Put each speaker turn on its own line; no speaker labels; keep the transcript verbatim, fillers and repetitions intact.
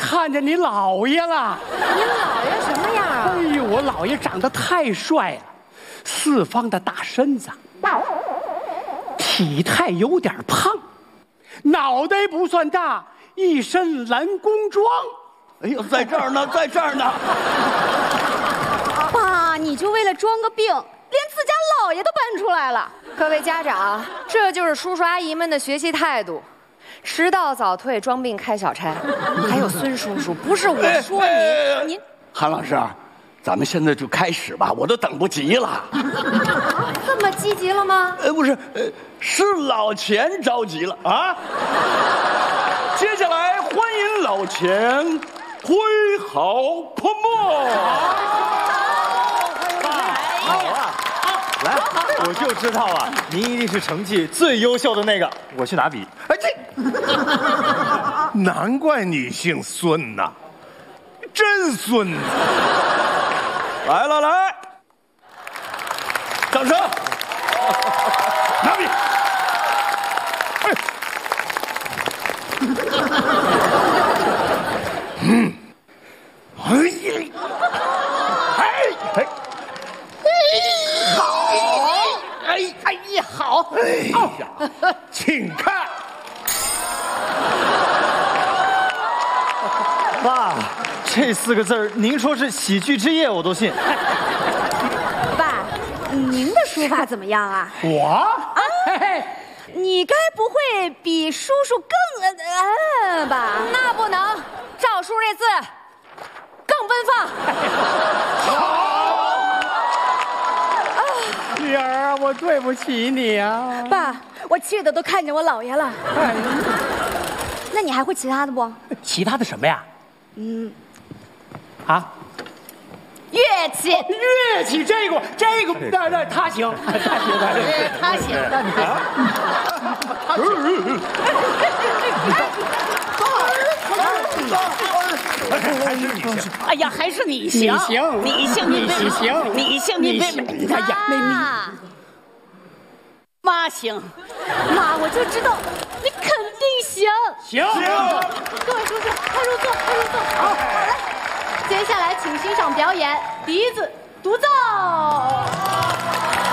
看见你姥爷了。
您姥爷什么样啊？
哎呦，我姥爷长得太帅了，四方的大身子，体态有点胖，脑袋不算大，一身蓝工装。
哎呦，在这儿呢，在这儿呢。
爸，你就为了装个病，连自家姥爷都搬出来了。
各位家长，这就是叔叔阿姨们的学习态度。迟到早退，装病开小差。还有孙叔叔，不是我说您，
哎
您
韩老师，咱们现在就开始吧，我都等不及了。
这么积极了吗？
呃，不是，呃，是老钱着急了啊。接下来欢迎老钱挥毫泼墨。
好啊！来，我就知道啊，您一定是成绩最优秀的那个。我去拿笔。
哎，这
难怪你姓孙呐，真孙子！
来了来，掌声！
拿笔。嗯，哎呀，哎哎。好，哎哎呀，好，哎呀，请看，
爸，这四个字儿，您说是喜剧之夜，我都信。
爸，您的书法怎么样啊？
我啊，嘿嘿，
你该不会比叔叔更呃呃吧？
那不能，赵叔这字更奔放。
女儿啊，我对不起你啊。
爸，我气的都看见我姥爷了。那你还会其他的不？
其他的什么呀？
嗯，
啊，
乐器。
乐器这个这个，那那他行，他行，他行，
他行。
还是你行。
哎呀，还是你行，
你行
你行，你
你行
你行，你
你哎呀，那
妈，
妈行，
妈，我就知道你肯定行。
行
各位叔叔，快入座，快入座。好，好来，接下来请欣赏表演笛子独奏。